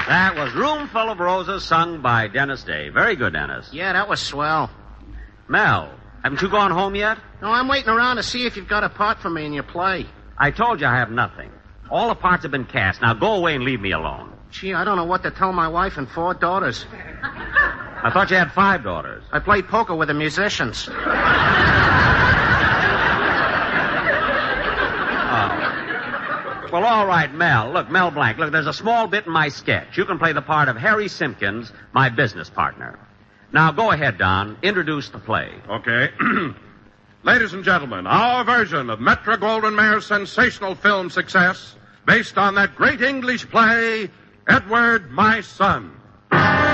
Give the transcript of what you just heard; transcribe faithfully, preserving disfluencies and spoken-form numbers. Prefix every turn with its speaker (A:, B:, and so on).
A: That was Room Full of Roses, sung by Dennis Day. Very good, Dennis.
B: Yeah, that was swell.
A: Mel, haven't you gone home yet?
B: No, I'm waiting around to see if you've got a part for me in your play.
A: I told you I have nothing. All the parts have been cast. Now go away and leave me alone.
B: Gee, I don't know what to tell my wife and four daughters.
A: I thought you had five daughters.
B: I play poker with the musicians.
A: Well, all right, Mel. Look, Mel Blanc, look, there's a small bit in my sketch. You can play the part of Harry Simpkins, my business partner. Now, go ahead, Don. Introduce the play.
C: Okay. Ladies and gentlemen, our version of Metro-Goldwyn-Mayer's sensational film success, based on that great English play, Edward, My Son.